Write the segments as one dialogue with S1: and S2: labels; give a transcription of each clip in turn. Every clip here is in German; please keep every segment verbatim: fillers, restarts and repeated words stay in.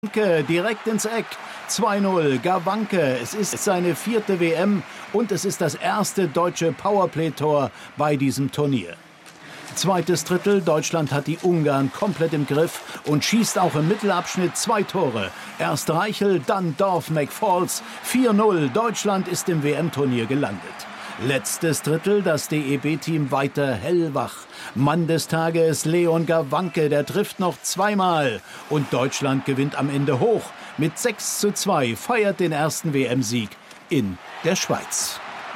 S1: Direkt ins Eck. zwei null, Gawanke. Es ist seine vierte W M und es ist das erste deutsche Powerplay-Tor bei diesem Turnier. Zweites Drittel, Deutschland hat die Ungarn komplett im Griff und schießt auch im Mittelabschnitt zwei Tore. Erst Reichel, dann Dorf-McFalls. vier null, Deutschland ist im W M-Turnier gelandet. Letztes Drittel, das D E B-Team weiter hellwach. Mann des Tages Leon Gawanke, der trifft noch zweimal. Und Deutschland gewinnt am Ende hoch. Mit sechs zu zwei feiert den ersten W M-Sieg in der Schweiz.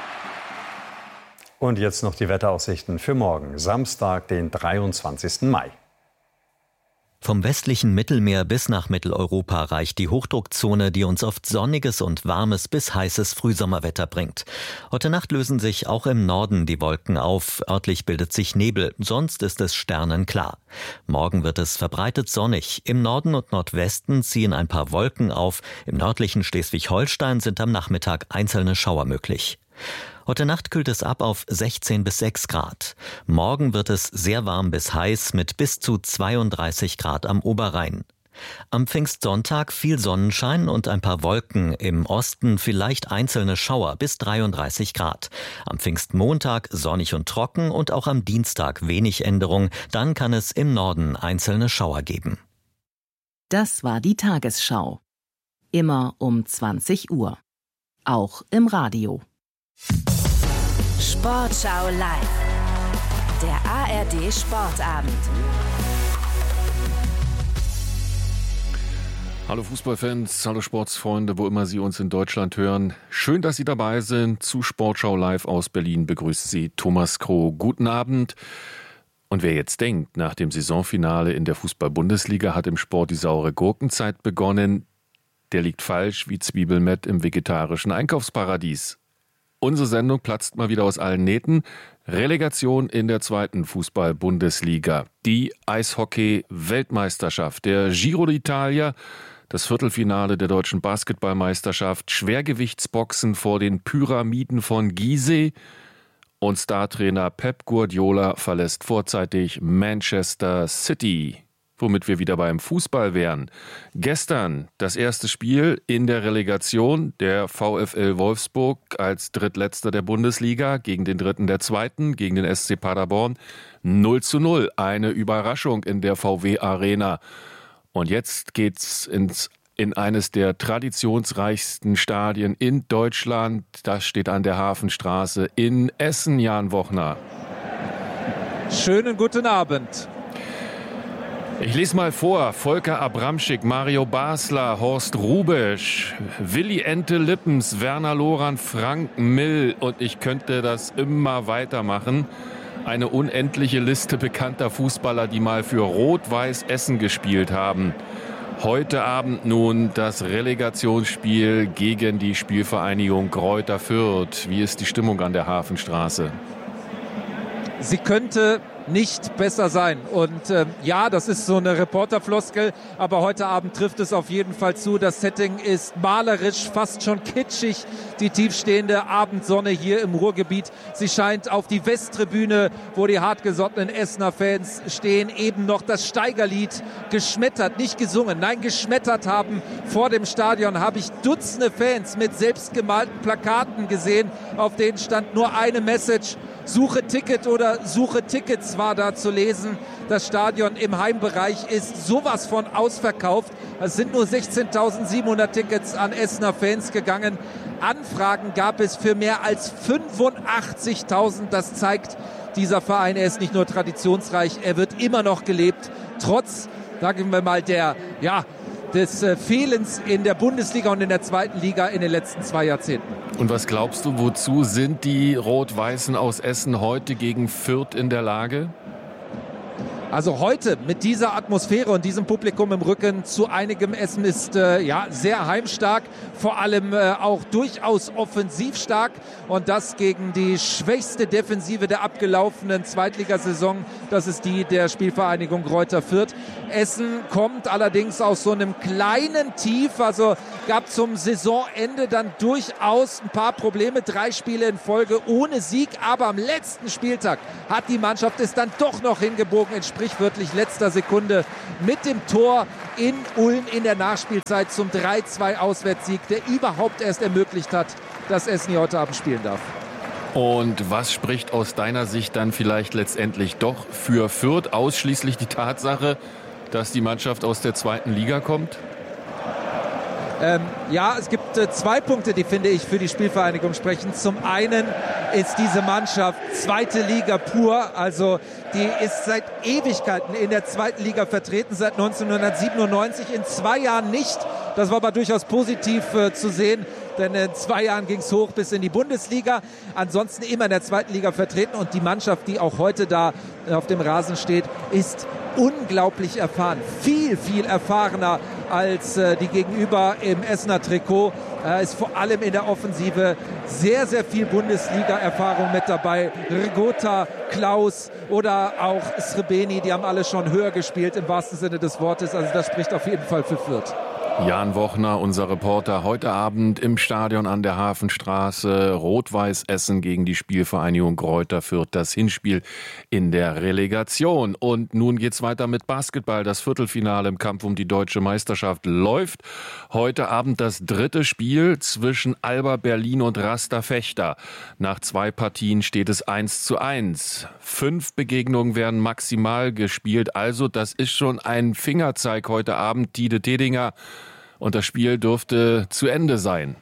S2: Und jetzt noch die Wetteraussichten für morgen, Samstag, den dreiundzwanzigsten Mai.
S3: Vom westlichen Mittelmeer bis nach Mitteleuropa reicht die Hochdruckzone, die uns oft sonniges und warmes bis heißes Frühsommerwetter bringt. Heute Nacht lösen sich auch im Norden die Wolken auf. Örtlich bildet sich Nebel, sonst ist es sternenklar. Morgen wird es verbreitet sonnig. Im Norden und Nordwesten ziehen ein paar Wolken auf. Im nördlichen Schleswig-Holstein sind am Nachmittag einzelne Schauer möglich. Heute Nacht kühlt es ab auf sechzehn bis sechs Grad. Morgen wird es sehr warm bis heiß mit bis zu zweiunddreißig Grad am Oberrhein. Am Pfingstsonntag viel Sonnenschein und ein paar Wolken. Im Osten vielleicht einzelne Schauer bis dreiunddreißig Grad. Am Pfingstmontag sonnig und trocken und auch am Dienstag wenig Änderung. Dann kann es im Norden einzelne Schauer geben.
S4: Das war die Tagesschau. Immer um zwanzig Uhr. Auch im Radio.
S5: Sportschau live. Der A R D Sportabend.
S6: Hallo Fußballfans, hallo Sportsfreunde, wo immer Sie uns in Deutschland hören. Schön, dass Sie dabei sind. Zu Sportschau live aus Berlin begrüßt Sie Thomas Kroh. Guten Abend. Und wer jetzt denkt, nach dem Saisonfinale in der Fußball-Bundesliga hat im Sport die saure Gurkenzeit begonnen, der liegt falsch wie Zwiebelmett im vegetarischen Einkaufsparadies. Unsere Sendung platzt mal wieder aus allen Nähten. Relegation in der zweiten Fußball-Bundesliga. Die Eishockey-Weltmeisterschaft, der Giro d'Italia, das Viertelfinale der deutschen Basketballmeisterschaft, Schwergewichtsboxen vor den Pyramiden von Gizeh und Startrainer Pep Guardiola verlässt vorzeitig Manchester City. Womit wir wieder beim Fußball wären. Gestern das erste Spiel in der Relegation, der VfL Wolfsburg als Drittletzter der Bundesliga gegen den Dritten der Zweiten, gegen den S C Paderborn. null zu null, eine Überraschung in der V W Arena. Und jetzt geht's ins, in eines der traditionsreichsten Stadien in Deutschland. Das steht an der Hafenstraße in Essen, Jan Wochner.
S7: Schönen guten Abend.
S6: Ich lese mal vor. Volker Abramschick, Mario Basler, Horst Rubesch, Willi Ente Lippens, Werner Loran, Frank Mill und ich könnte das immer weitermachen. Eine unendliche Liste bekannter Fußballer, die mal für Rot-Weiß Essen gespielt haben. Heute Abend nun das Relegationsspiel gegen die Spielvereinigung Greuther Fürth. Wie ist die Stimmung an der Hafenstraße?
S7: Sie könnte nicht besser sein. Und äh, ja, das ist so eine Reporterfloskel, aber heute Abend trifft es auf jeden Fall zu. Das Setting ist malerisch, fast schon kitschig. Die tiefstehende Abendsonne hier im Ruhrgebiet. Sie scheint auf die Westtribüne, wo die hartgesottenen Essener Fans stehen, eben noch das Steigerlied geschmettert, nicht gesungen, nein, geschmettert haben. Vor dem Stadion habe ich Dutzende Fans mit selbstgemalten Plakaten gesehen, auf denen stand nur eine Message: Suche Ticket oder Suche Tickets war da zu lesen. Das Stadion im Heimbereich ist sowas von ausverkauft. Es sind nur sechzehntausendsiebenhundert Tickets an Essener Fans gegangen. Anfragen gab es für mehr als fünfundachtzigtausend. Das zeigt, dieser Verein, er ist nicht nur traditionsreich, er wird immer noch gelebt. Trotz, sagen wir mal, der, ja, des äh, Fehlens in der Bundesliga und in der zweiten Liga in den letzten zwei Jahrzehnten.
S6: Und was glaubst du, wozu sind die Rot-Weißen aus Essen heute gegen Fürth in der Lage?
S7: Also heute mit dieser Atmosphäre und diesem Publikum im Rücken zu einigem. Essen ist äh, ja sehr heimstark, vor allem äh, auch durchaus offensiv stark und das gegen die schwächste Defensive der abgelaufenen Zweitligasaison. Das ist die der Spielvereinigung Greuther Fürth. Essen kommt allerdings aus so einem kleinen Tief, also gab zum Saisonende dann durchaus ein paar Probleme. Drei Spiele in Folge ohne Sieg, aber am letzten Spieltag hat die Mannschaft es dann doch noch hingebogen, in sprichwörtlich letzter Sekunde mit dem Tor in Ulm in der Nachspielzeit zum drei zwei Auswärtssieg, der überhaupt erst ermöglicht hat, dass Essen hier heute Abend spielen darf.
S6: Und was spricht aus deiner Sicht dann vielleicht letztendlich doch für Fürth? Ausschließlich die Tatsache, dass die Mannschaft aus der zweiten Liga kommt?
S7: Ähm, ja, es gibt äh, zwei Punkte, die, finde ich, für die Spielvereinigung sprechen. Zum einen ist diese Mannschaft zweite Liga pur, also die ist seit Ewigkeiten in der zweiten Liga vertreten, seit neunzehnhundertsiebenundneunzig, in zwei Jahren nicht. Das war aber durchaus positiv äh, zu sehen, denn in zwei Jahren ging es hoch bis in die Bundesliga. Ansonsten immer in der zweiten Liga vertreten und die Mannschaft, die auch heute da auf dem Rasen steht, ist unglaublich erfahren. Viel, viel erfahrener als äh, die Gegenüber im Essener Trikot. Äh, ist vor allem in der Offensive sehr, sehr viel Bundesliga-Erfahrung mit dabei. Rigota, Klaus oder auch Srebeni, die haben alle schon höher gespielt im wahrsten Sinne des Wortes. Also das spricht auf jeden Fall für Fürth.
S6: Jan Wochner, unser Reporter, heute Abend im Stadion an der Hafenstraße. Rot-Weiß Essen gegen die Spielvereinigung Greuther Fürth, das Hinspiel in der Relegation. Und nun geht's weiter mit Basketball. Das Viertelfinale im Kampf um die deutsche Meisterschaft läuft. Heute Abend das dritte Spiel zwischen Alba Berlin und Rasta Vechta. Nach zwei Partien steht es eins zu eins. Fünf Begegnungen werden maximal gespielt. Also das ist schon ein Fingerzeig heute Abend. Tide Tedinger. Und das Spiel dürfte zu Ende sein.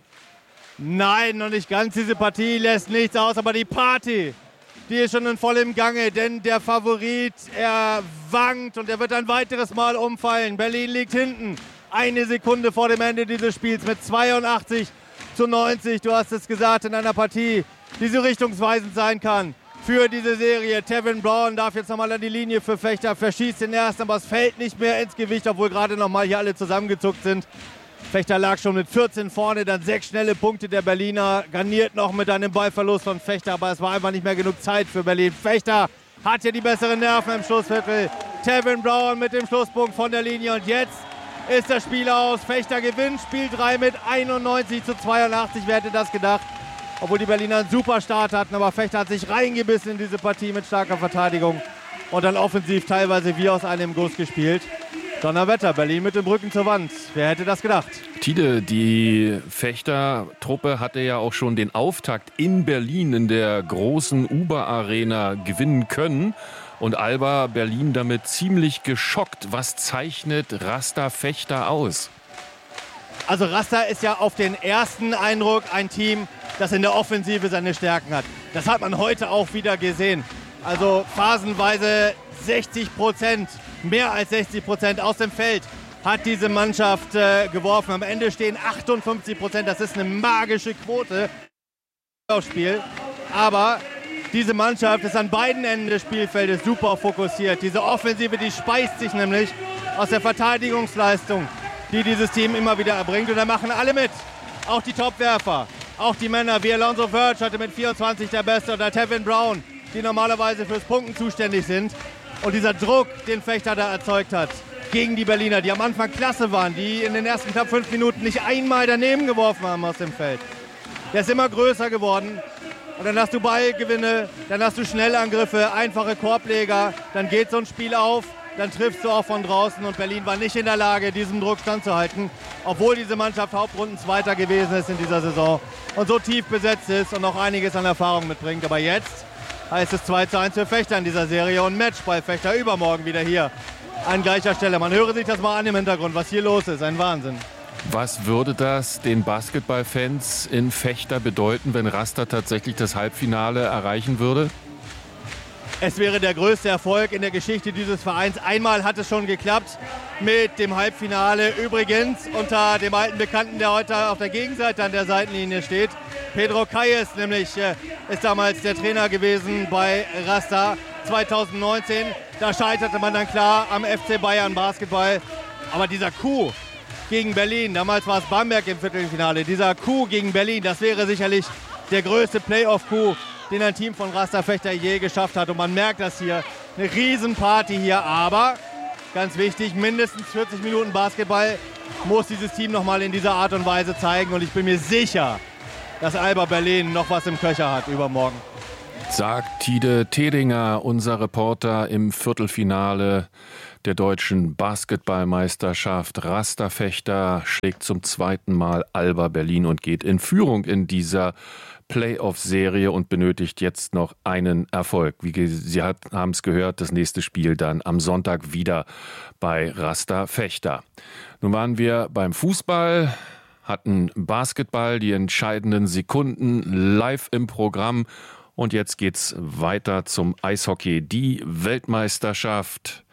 S8: Nein, noch nicht ganz. Diese Partie lässt nichts aus, aber die Party, die ist schon in vollem Gange, denn der Favorit, er wankt und er wird ein weiteres Mal umfallen. Berlin liegt hinten, eine Sekunde vor dem Ende dieses Spiels mit zweiundachtzig zu neunzig. Du hast es gesagt, in einer Partie, die so richtungsweisend sein kann für diese Serie. Tevin Brown darf jetzt nochmal an die Linie für Vechta, verschießt den ersten, aber es fällt nicht mehr ins Gewicht, obwohl gerade nochmal hier alle zusammengezuckt sind. Vechta lag schon mit vierzehn vorne, dann sechs schnelle Punkte der Berliner, garniert noch mit einem Ballverlust von Vechta, aber es war einfach nicht mehr genug Zeit für Berlin. Vechta hat hier die besseren Nerven im Schlussviertel. Tevin Brown mit dem Schlusspunkt von der Linie und jetzt ist das Spiel aus. Vechta gewinnt Spiel drei mit einundneunzig zu zweiundachtzig, wer hätte das gedacht? Obwohl die Berliner einen super Start hatten, aber Vechta hat sich reingebissen in diese Partie mit starker Verteidigung und dann offensiv teilweise wie aus einem Guss gespielt. Donnerwetter, Berlin mit dem Rücken zur Wand. Wer hätte das gedacht?
S6: Tide, die Vechta-Truppe hatte ja auch schon den Auftakt in Berlin in der großen Uber-Arena gewinnen können. Und Alba Berlin damit ziemlich geschockt. Was zeichnet Rasta Vechta aus?
S8: Also Rasta ist ja auf den ersten Eindruck ein Team, das in der Offensive seine Stärken hat. Das hat man heute auch wieder gesehen. Also phasenweise sechzig Prozent, mehr als sechzig Prozent aus dem Feld hat diese Mannschaft äh, geworfen. Am Ende stehen achtundfünfzig Prozent, das ist eine magische Quote aufs Spiel. Aber diese Mannschaft ist an beiden Enden des Spielfeldes super fokussiert. Diese Offensive, die speist sich nämlich aus der Verteidigungsleistung, die dieses Team immer wieder erbringt. Und da machen alle mit, auch die Topwerfer, auch die Männer wie Alonso Verge heute mit vierundzwanzig der Beste oder Tevin Brown, die normalerweise fürs Punkten zuständig sind. Und dieser Druck, den Vechta da erzeugt hat gegen die Berliner, die am Anfang klasse waren, die in den ersten knapp fünf Minuten nicht einmal daneben geworfen haben aus dem Feld, der ist immer größer geworden. Und dann hast du Ballgewinne, dann hast du Schnellangriffe, einfache Korbleger, dann geht so ein Spiel auf, dann triffst du auch von draußen. Und Berlin war nicht in der Lage, diesem Druck standzuhalten, obwohl diese Mannschaft Hauptrundenzweiter gewesen ist in dieser Saison und so tief besetzt ist und auch einiges an Erfahrung mitbringt. Aber jetzt heißt es zwei zu eins für Vechta in dieser Serie und Matchball Vechta übermorgen wieder hier an gleicher Stelle. Man höre sich das mal an im Hintergrund, was hier los ist. Ein Wahnsinn.
S6: Was würde das den Basketballfans in Vechta bedeuten, wenn Rasta tatsächlich das Halbfinale erreichen würde?
S8: Es wäre der größte Erfolg in der Geschichte dieses Vereins. Einmal hat es schon geklappt mit dem Halbfinale. Übrigens unter dem alten Bekannten, der heute auf der Gegenseite an der Seitenlinie steht. Pedro Calles nämlich äh, ist damals der Trainer gewesen bei Rasta zweitausendneunzehn. Da scheiterte man dann klar am F C Bayern Basketball. Aber dieser Coup gegen Berlin, damals war es Bamberg im Viertelfinale, dieser Coup gegen Berlin, das wäre sicherlich der größte Playoff-Coup, den ein Team von Rasta Vechta je geschafft hat. Und man merkt das hier, eine Riesenparty hier, aber ganz wichtig, mindestens vierzig Minuten Basketball muss dieses Team nochmal in dieser Art und Weise zeigen. Und ich bin mir sicher, dass Alba Berlin noch was im Köcher hat übermorgen.
S6: Sagt Tide Theringer, unser Reporter im Viertelfinale der deutschen Basketballmeisterschaft. Rasterfechter schlägt zum zweiten Mal Alba Berlin und geht in Führung in dieser Playoff-Serie und benötigt jetzt noch einen Erfolg. Wie Sie haben es gehört, das nächste Spiel dann am Sonntag wieder bei Rasterfechter. Nun waren wir beim Fußball, hatten Basketball, die entscheidenden Sekunden live im Programm. Und jetzt geht's weiter zum Eishockey, die Weltmeisterschaft.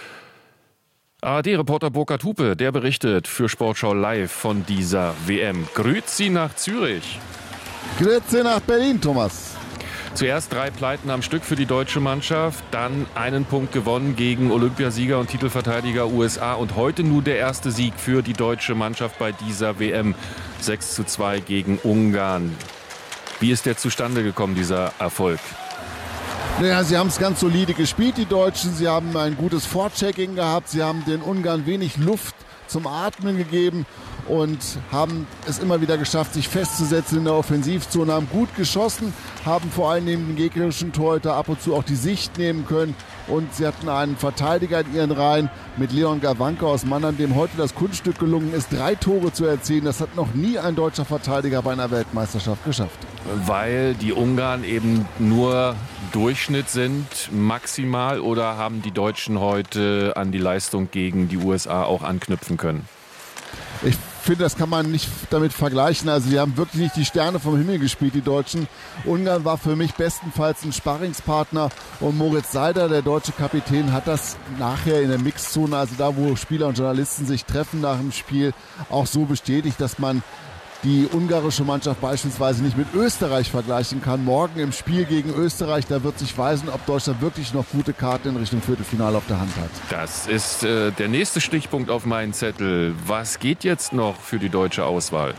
S6: A R D-Reporter Burkhard Hupe, der berichtet für Sportschau Live von dieser W M. Grüezi nach Zürich.
S9: Grüezi nach Berlin, Thomas.
S6: Zuerst drei Pleiten am Stück für die deutsche Mannschaft, dann einen Punkt gewonnen gegen Olympiasieger und Titelverteidiger U S A und heute nur der erste Sieg für die deutsche Mannschaft bei dieser W M. sechs zu zwei gegen Ungarn. Wie ist der zustande gekommen, dieser Erfolg?
S9: Naja, sie haben es ganz solide gespielt, die Deutschen. Sie haben ein gutes Vorchecking gehabt. Sie haben den Ungarn wenig Luft zum Atmen gegeben und haben es immer wieder geschafft, sich festzusetzen in der Offensivzone, haben gut geschossen, haben vor allem neben den gegnerischen Torhüter ab und zu auch die Sicht nehmen können und sie hatten einen Verteidiger in ihren Reihen mit Leon Gawanke aus Mannheim, dem heute das Kunststück gelungen ist, drei Tore zu erzielen. Das hat noch nie ein deutscher Verteidiger bei einer Weltmeisterschaft geschafft.
S6: Weil die Ungarn eben nur Durchschnitt sind, maximal, oder haben die Deutschen heute an die Leistung gegen die U S A auch anknüpfen können?
S9: Ich finde, das kann man nicht damit vergleichen. Also die haben wirklich nicht die Sterne vom Himmel gespielt, die Deutschen. Ungarn war für mich bestenfalls ein Sparringspartner und Moritz Seider, der deutsche Kapitän, hat das nachher in der Mixzone, also da, wo Spieler und Journalisten sich treffen nach dem Spiel, auch so bestätigt, dass man die ungarische Mannschaft beispielsweise nicht mit Österreich vergleichen kann. Morgen im Spiel gegen Österreich, da wird sich weisen, ob Deutschland wirklich noch gute Karten in Richtung Viertelfinale auf der Hand hat.
S6: Das ist äh, der nächste Stichpunkt auf meinen Zettel. Was geht jetzt noch für die deutsche Auswahl?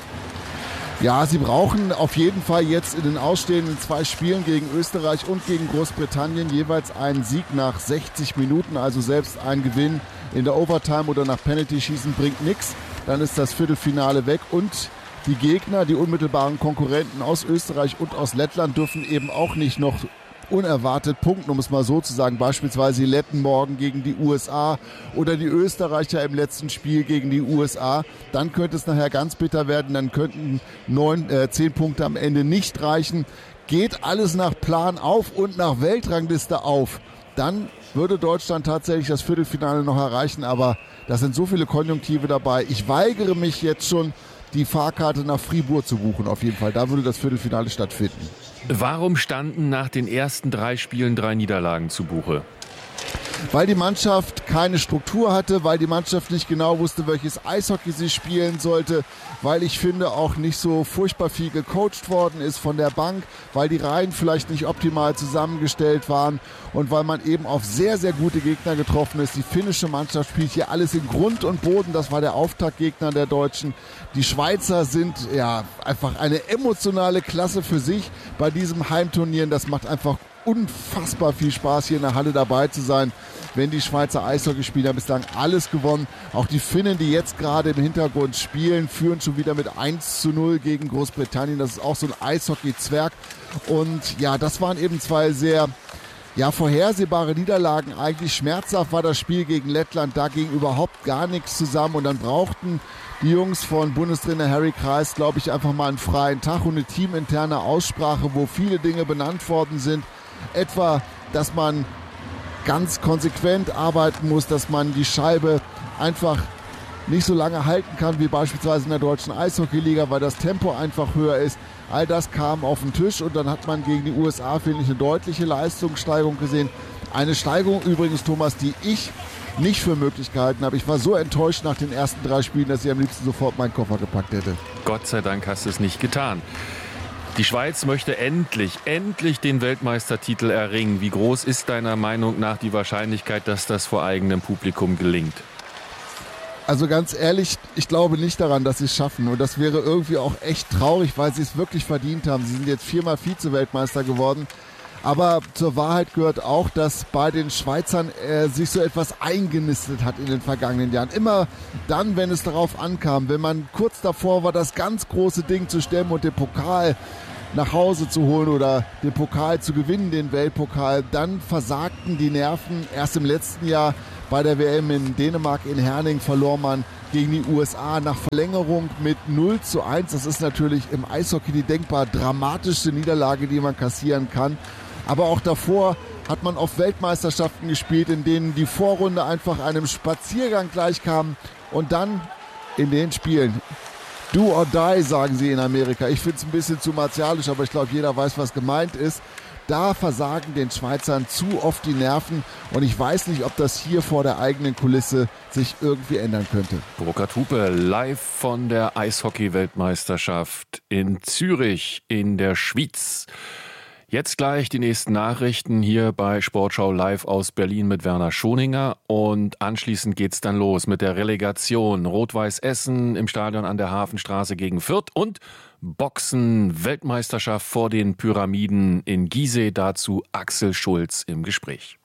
S9: Ja, sie brauchen auf jeden Fall jetzt in den ausstehenden zwei Spielen gegen Österreich und gegen Großbritannien jeweils einen Sieg nach sechzig Minuten. Also selbst ein Gewinn in der Overtime oder nach Penalty-Schießen bringt nichts. Dann ist das Viertelfinale weg und die Gegner, die unmittelbaren Konkurrenten aus Österreich und aus Lettland dürfen eben auch nicht noch unerwartet punkten, um es mal so zu sagen. Beispielsweise die Letten morgen gegen die U S A oder die Österreicher im letzten Spiel gegen die U S A. Dann könnte es nachher ganz bitter werden. Dann könnten neun, äh, zehn Punkte am Ende nicht reichen. Geht alles nach Plan auf und nach Weltrangliste auf, dann würde Deutschland tatsächlich das Viertelfinale noch erreichen. Aber da sind so viele Konjunktive dabei. Ich weigere mich jetzt schon, die Fahrkarte nach Fribourg zu buchen. Auf jeden Fall, da würde das Viertelfinale stattfinden.
S6: Warum standen nach den ersten drei Spielen drei Niederlagen zu Buche?
S9: Weil die Mannschaft keine Struktur hatte, weil die Mannschaft nicht genau wusste, welches Eishockey sie spielen sollte, weil ich finde auch nicht so furchtbar viel gecoacht worden ist von der Bank, weil die Reihen vielleicht nicht optimal zusammengestellt waren und weil man eben auf sehr, sehr gute Gegner getroffen ist. Die finnische Mannschaft spielt hier alles in Grund und Boden, das war der Auftaktgegner der Deutschen. Die Schweizer sind ja einfach eine emotionale Klasse für sich bei diesem Heimturnier. Das macht einfach unfassbar viel Spaß, hier in der Halle dabei zu sein, wenn die Schweizer Eishockeyspieler bislang alles gewonnen. Auch die Finnen, die jetzt gerade im Hintergrund spielen, führen schon wieder mit eins zu null gegen Großbritannien. Das ist auch so ein Eishockey-Zwerg. Und ja, das waren eben zwei sehr ja, vorhersehbare Niederlagen. Eigentlich schmerzhaft war das Spiel gegen Lettland. Da ging überhaupt gar nichts zusammen. Und dann brauchten die Jungs von Bundestrainer Harry Kreis, glaube ich, einfach mal einen freien Tag und eine teaminterne Aussprache, wo viele Dinge benannt worden sind. Etwa, dass man ganz konsequent arbeiten muss, dass man die Scheibe einfach nicht so lange halten kann wie beispielsweise in der deutschen Eishockeyliga, weil das Tempo einfach höher ist. All das kam auf den Tisch und dann hat man gegen die U S A, finde ich, eine deutliche Leistungssteigerung gesehen. Eine Steigerung übrigens, Thomas, die ich nicht für möglich gehalten habe. Ich war so enttäuscht nach den ersten drei Spielen, dass ich am liebsten sofort meinen Koffer gepackt hätte.
S6: Gott sei Dank hast du es nicht getan. Die Schweiz möchte endlich, endlich den Weltmeistertitel erringen. Wie groß ist deiner Meinung nach die Wahrscheinlichkeit, dass das vor eigenem Publikum gelingt?
S9: Also ganz ehrlich, ich glaube nicht daran, dass sie es schaffen. Und das wäre irgendwie auch echt traurig, weil sie es wirklich verdient haben. Sie sind jetzt viermal Vize-Weltmeister geworden. Aber zur Wahrheit gehört auch, dass bei den Schweizern äh, sich so etwas eingenistet hat in den vergangenen Jahren. Immer dann, wenn es darauf ankam, wenn man kurz davor war, das ganz große Ding zu stemmen und den Pokal nach Hause zu holen oder den Pokal zu gewinnen, den Weltpokal, dann versagten die Nerven. Erst im letzten Jahr bei der W M in Dänemark in Herning verlor man gegen die U S A nach Verlängerung mit null zu eins. Das ist natürlich im Eishockey die denkbar dramatischste Niederlage, die man kassieren kann. Aber auch davor hat man auf Weltmeisterschaften gespielt, in denen die Vorrunde einfach einem Spaziergang gleichkam. Und dann in den Spielen do or die, sagen sie in Amerika. Ich finde es ein bisschen zu martialisch, aber ich glaube, jeder weiß, was gemeint ist. Da versagen den Schweizern zu oft die Nerven und ich weiß nicht, ob das hier vor der eigenen Kulisse sich irgendwie ändern könnte.
S6: Burkhard Hupe live von der Eishockey-Weltmeisterschaft in Zürich in der Schweiz. Jetzt gleich die nächsten Nachrichten hier bei Sportschau live aus Berlin mit Werner Schoninger und anschließend geht's dann los mit der Relegation Rot-Weiß Essen im Stadion an der Hafenstraße gegen Fürth und Boxen Weltmeisterschaft vor den Pyramiden in Gizeh, dazu Axel Schulz im Gespräch.